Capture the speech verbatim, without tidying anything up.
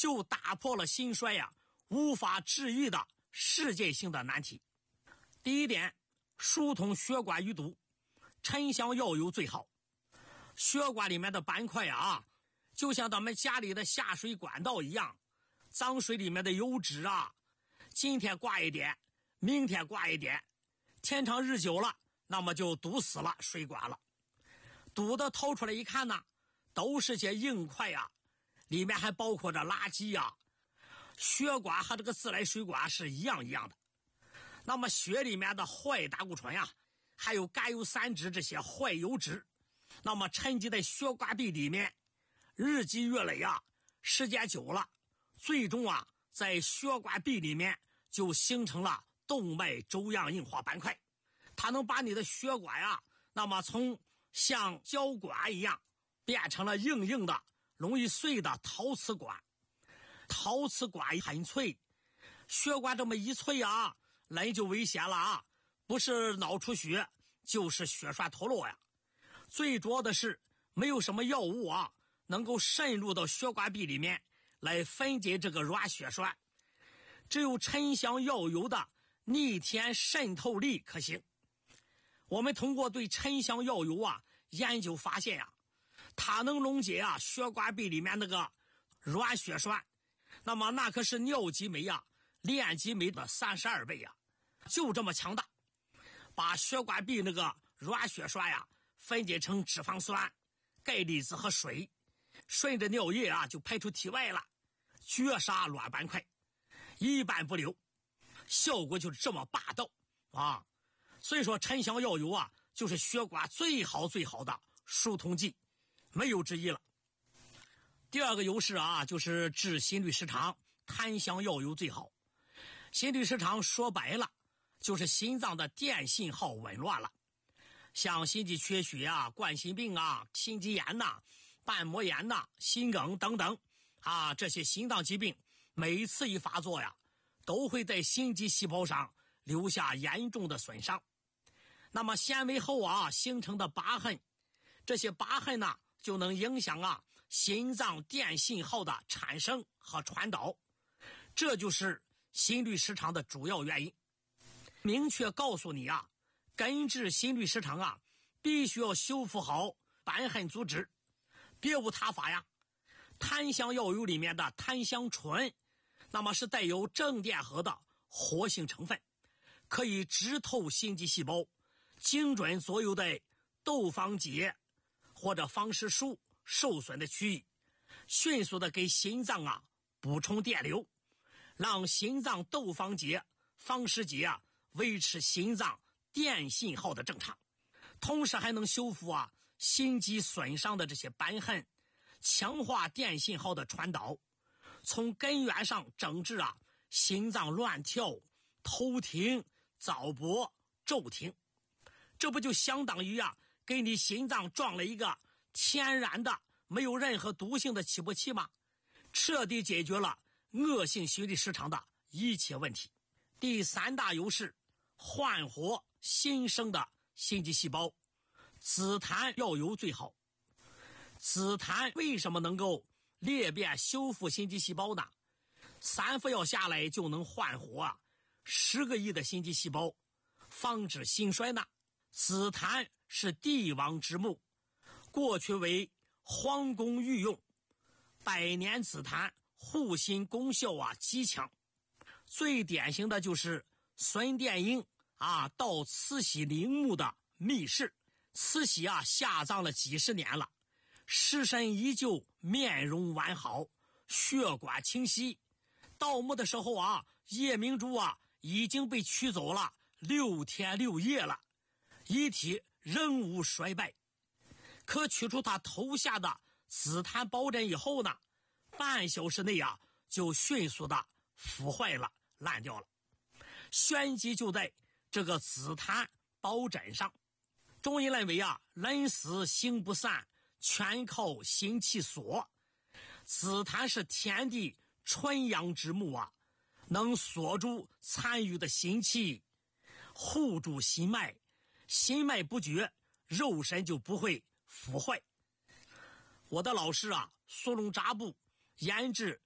就打破了心衰呀、啊、无法治愈的世界性的难题。第一点，疏通血管淤堵，沉香药油最好。血管里面的斑块啊，就像咱们家里的下水管道一样，脏水里面的油脂啊，今天挂一点，明天挂一点，天长日久了，那么就堵死了水管了。堵的掏出来一看呢，都是些硬块啊，里面还包括着垃圾啊。血管和这个自来水管是一样一样的。那么血里面的坏胆固醇啊，还有甘油三酯这些坏油脂，那么沉积在血管壁里面，日积月累啊，时间久了，最终啊，在血管壁里面就形成了动脉粥样硬化斑块。它能把你的血管啊，那么从像胶管一样变成了硬硬的容易碎的陶瓷管。陶瓷管很脆，血管这么一脆啊，人就危险了啊，不是脑出血就是血栓脱落呀。最主要的是没有什么药物啊能够渗入到血管壁里面来分解这个软血栓，只有沉香药油的逆天渗透力可行。我们通过对沉香药油啊研究发现呀、啊，它能溶解啊血管壁里面那个软血栓，那么那可是尿激酶啊链激酶的三十二倍呀、啊，就这么强大，把血管壁那个软血栓呀分解成脂肪酸、钙离子和水，顺着尿液啊就排出体外了，绝杀卵斑块，一般不留，效果就是这么霸道啊！所以说沉香药油啊，就是血管最好最好的疏通剂，没有之一了。第二个优势啊，就是治心律失常，檀香药油最好。心律失常说白了，就是心脏的电信号紊乱了。像心肌缺血啊、冠心病啊、心肌炎呐、啊、瓣膜炎呐、啊、心梗等等啊，这些心脏疾病每一次一发作呀，都会在心肌细胞上留下严重的损伤。那么纤维后啊形成的疤痕，这些疤痕呢就能影响啊心脏电信号的产生和传导，这就是心律失常的主要原因。明确告诉你啊，根治心律失常啊，必须要修复好瘢痕组织，别无他法呀。檀香药油里面的檀香醇，那么是带有正电荷的活性成分，可以直透心肌细胞，精准左右在窦房结或者房室束受损的区域，迅速的给心脏啊补充电流，让心脏窦房结、房室结啊维持心脏电信号的正常，同时还能修复啊心肌损伤的这些瘢痕，强化电信号的传导，从根源上整治啊心脏乱跳、头停、早搏、骤停。这不就相当于啊给你心脏装了一个天然的没有任何毒性的起搏器吗？彻底解决了恶性心律失常的一切问题。第三大优势，焕活新生的心肌细胞，紫檀药油最好。紫檀为什么能够裂变修复心肌细胞呢？三副药下来就能焕活啊十个亿的心肌细胞，防止心衰呢。紫檀是帝王之木，过去为皇宫御用，百年紫檀护心功效啊极强。最典型的就是孙殿英啊到慈禧陵墓的密室，慈禧啊下葬了几十年了，尸身依旧，面容完好，血管清晰。盗墓的时候啊，夜明珠啊已经被取走了六天六夜了，遗体仍无衰败。可取出他头下的紫檀宝枕以后呢，半小时内啊就迅速的腐坏了、烂掉了。玄机就在这个紫檀宝枕上。中医认为啊，人死心不散，全靠心气锁。紫檀是天地纯阳之木啊，能锁住残余的心气，护住心脉，心脉不绝，肉身就不会腐坏。我的老师啊，苏龙扎布研制